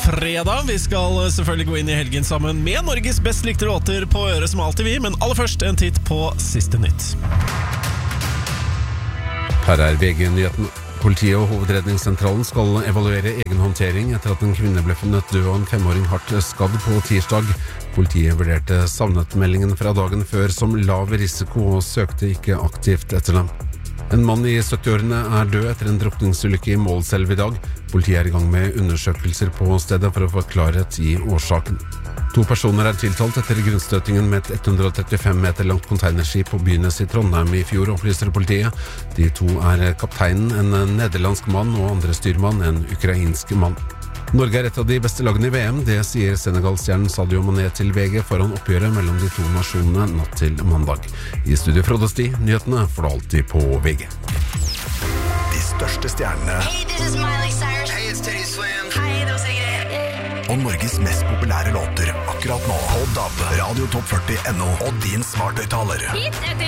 fredag. Vi skal selvfølgelig gå inn i helgen sammen med Norges best likte låter på øret som alltid vi, men aller først en titt på siste nytt. Her VG-nyheten. Politiet og Hovedredningssentralen skal evaluere egen håndtering etter at en kvinne ble funnet død og en 5-åring hardt skadd på tirsdag. Politiet vurderte savnetmeldingen fra dagen før som lav risiko og søkte ikke aktivt etter dem. En mann i 70-årene død etter en drukningsulykke i Målselv i dag. Politiet i gang med undersøkelser på stedet for å få klarhet i årsaken. 2 personer tiltalt etter grunnstøtingen med et 135 meter langt containerskip på Bynes i Trondheim i fjor, opplyser politiet. De 2 kapteinen, en nederlandsk mann, og andre styrmann, en ukrainsk mann. Norge et av de beste lagene i VM, det sier Senegal-stjernen Sadio Mané til VG foran oppgjøret mellom de 2 nasjonene natt til mandag. I studio Frode Sti, nyhetene får du alltid på VG. De største stjernene. Hey, this is Miley Cyrus. Hey, it's Teddy Swims. Hei, det var Sigrid. Og Norges mest populære låter akkurat nå på DAB, Radio Top 40 NO og din smarthøyttaler. Hit etter